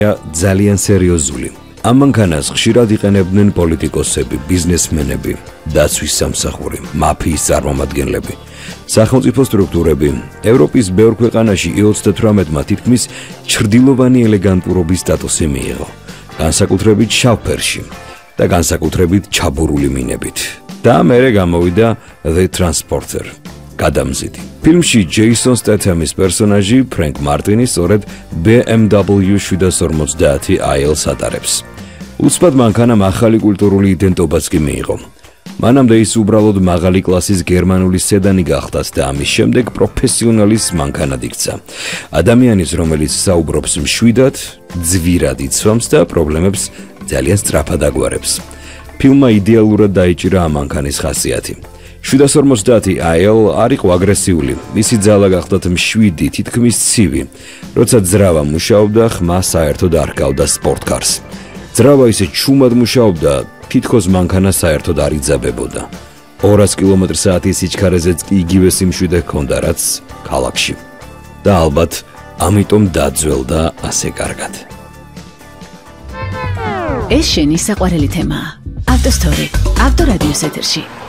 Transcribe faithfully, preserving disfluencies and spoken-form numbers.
ძალიან სერიოზული. ამ მანქანას ხშირად იყენებდნენ პოლიტიკოსები, ბიზნესმენები, დაცვის სამსახური, მაფიის წარმომადგენლები. სახელმწიფო სტრუქტურები ევროპის ბევრ ქვეყანაში ი ოცდათვრამეტმა თითქმის ჩრდილოვანი ელეგანტურობის სტატუსი მიიღო, განსაკუთრებით შავფერში და განსაკუთრებით ჩაბურული მინებით. და მერე გამოვიდა The Transporter. გადამზიდი. ფილმში ჯეისონ სტეთემის პერსონაჟი ფრენკ მარტინი სწორედ ბი ემ დაბლიუ შვიდას ორმოცდაათი აი ელს ატარებს. უცბად მანქანამ ახალი კულტურული იდენტობაც კი მიიღო. მანამდე ის უბრალოდ მაღალი კლასის გერმანული სედანი გახდათ და ამის შემდეგ პროფესიონალის მანქანად იქცა. ადამიანის, რომელიც საუბრობს მშვიდად, ძვირად იცვამს და პრობლემებს ძალიან სწრაფად აგვარებს. ფილმმა იდეალურად დაიჭირა ამ მანქანის ხასიათი. შვიდას ორმოცდაათი აი ელ არ იყო აგრესიული, მისი ძალა გახდათ მშვიდი, თითქმის ცივი. როცა ძრავა მუშაობდა, ხმა საერთოდ არ ჰგავდა სპორტკარს. ძრავა ისე ჩუმად მუშაობდა, თითქოს მანქანა საერთოდ არ იძაბებოდა. ორას კილომეტრ საათის სიჩქარეზეც კი იგივე სიმშვიდე ჰქონდა, რაც ქალაქში. და ალბათ ამიტომ დაძველდა ასე კარგად. ეს შენი საყვარელი თემაა. ავტოსტორი, ავტორადიოს ეთერში.